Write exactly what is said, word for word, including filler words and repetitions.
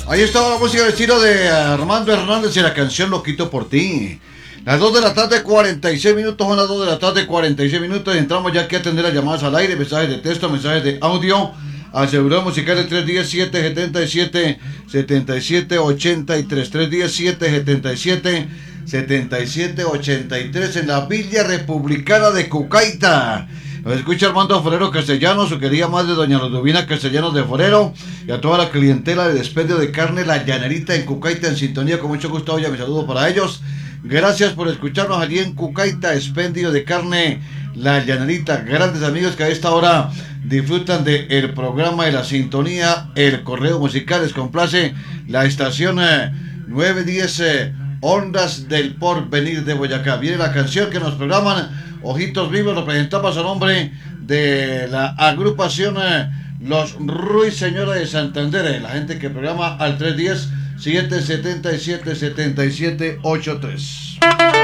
Ahí estaba la música del estilo de Armando Hernández y la canción Loquito por ti. Las dos de la tarde, cuarenta y seis minutos, son las dos de la tarde, cuarenta y seis minutos. Y entramos ya aquí a atender las llamadas al aire, mensajes de texto, mensajes de audio. Asegurado musical tres uno cero, siete siete siete, siete siete ocho tres. tres uno cero, siete siete siete, siete siete ocho tres en la Villa Republicana de Cucaita. Nos escucha Armando Forero Castellanos, su querida madre doña Ludovina Castellanos de Forero, y a toda la clientela de Expendio de Carne La Llanerita en Cucaita en sintonía. Con mucho gusto, ya mi saludo para ellos. Gracias por escucharnos allí en Cucaita, Expendio de Carne La Llanerita. Grandes amigos que a esta hora disfrutan del programa y la sintonía. El correo musical les complace la estación eh, nueve diez eh, Ondas del Porvenir de Boyacá. Viene la canción que nos programan Ojitos Vivos. Lo presentamos a nombre de la agrupación eh, Los Ruiseñores de Santander, eh, la gente que programa al tres uno cero, siete siete siete, siete siete ocho tres.